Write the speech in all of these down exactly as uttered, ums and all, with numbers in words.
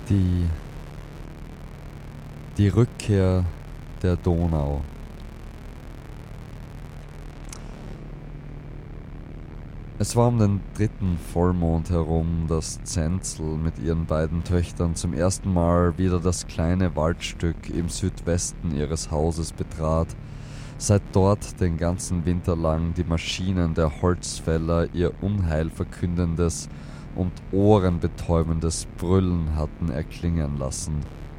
Die, die Rückkehr der Donau. Es war um den dritten Vollmond herum, dass Zenzel mit ihren beiden Töchtern zum ersten Mal wieder das kleine Waldstück im Südwesten ihres Hauses betrat, seit dort den ganzen Winter lang die Maschinen der Holzfäller ihr unheilverkündendes und ohrenbetäubendes Brüllen hatten erklingen lassen.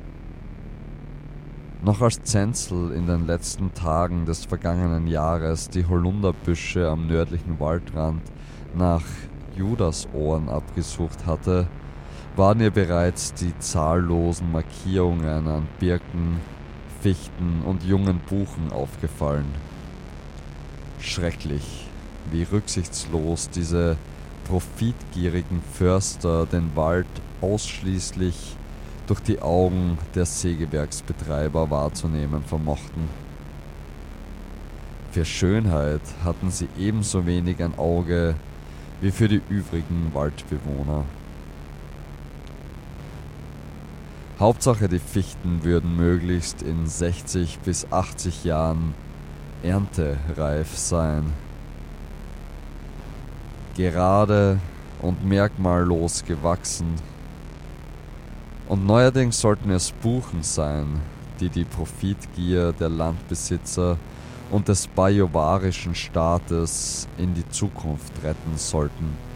Noch als Zenzel in den letzten Tagen des vergangenen Jahres die Holunderbüsche am nördlichen Waldrand nach Judasohren abgesucht hatte, waren ihr bereits die zahllosen Markierungen an Birken, Fichten und jungen Buchen aufgefallen. Schrecklich, wie rücksichtslos diese profitgierigen Förster den Wald ausschließlich durch die Augen der Sägewerksbetreiber wahrzunehmen vermochten. Für Schönheit hatten sie ebenso wenig ein Auge wie für die übrigen Waldbewohner. Hauptsache, die Fichten würden möglichst in sechzig bis achtzig Jahren erntereif sein. Gerade und merkmallos gewachsen. Und neuerdings sollten es Buchen sein, die die Profitgier der Landbesitzer und des bajuwarischen Staates in die Zukunft retten sollten.